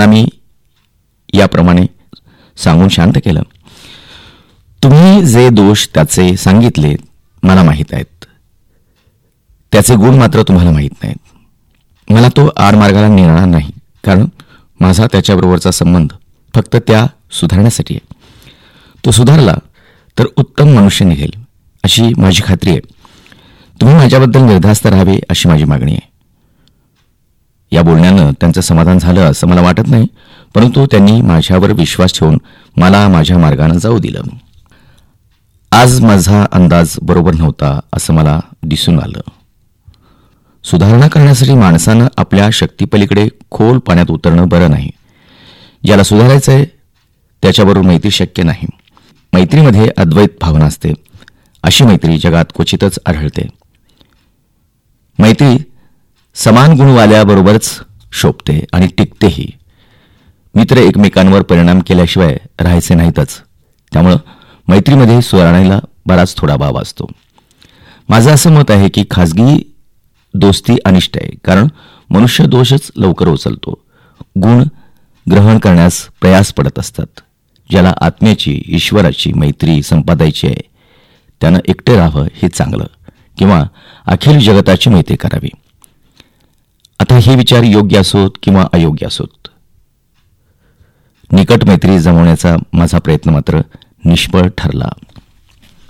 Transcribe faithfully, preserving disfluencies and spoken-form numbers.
त्यांना मी याप्रमाणे सांगून शांत केलं. तुम्ही जे दोष त्याचे सांगितले मला माहीत आहेत, त्याचे गुण मात्र तुम्हाला माहीत नाहीत. मला तो आडमार्गाला नेणार नाही, कारण माझा त्याच्याबरोबरचा संबंध फक्त त्या सुधारण्यासाठी आहे. तो सुधारला तर उत्तम मनुष्य निघेल अशी माझी खात्री आहे. तुम्ही माझ्याबद्दल निर्धास्त राहावे अशी माझी मागणी आहे. या बोलण्यानं त्यांचं समाधान झालं असं मला वाटत नाही, परंतु त्यांनी माझ्यावर विश्वास ठेवून मला माझ्या मार्गाने जाऊ दिलं. आज माझा अंदाज बरोबर नव्हता असं मला दिसून आलं. सुधारणा करण्यासाठी माणसानं आपल्या शक्तीपलीकडे खोल पाण्यात उतरणं बरं नाही. ज्याला सुधारायचंय त्याच्याबरोबर मैत्री शक्य नाही. मैत्रीमध्ये अद्वैत भावना असते. अशी मैत्री जगात क्वचितच आढळते. मैत्री समान गुणवाल्याबरोबरच शोभते आणि टिकतेही. मित्र एकमेकांवर परिणाम केल्याशिवाय राहायचे नाहीतच. त्यामुळं मैत्रीमध्ये सुधारण्याला बराच थोडा भाव असतो. माझं असं मत आहे की खाजगी दोस्ती अनिष्ट आहे, कारण मनुष्य दोषच लवकर उचलतो. गुण ग्रहण करण्यास प्रयास पडत असतात. ज्याला आत्म्याची, ईश्वराची मैत्री संपादायची आहे त्यानं एकटे राहावं हे चांगलं, किंवा अखिल जगताची मैत्री करावी. आता हे विचार योग्य असोत किंवा अयोग्य असोत, निकट मैत्री जमवण्याचा माझा प्रयत्न मात्र निष्फळ ठरला.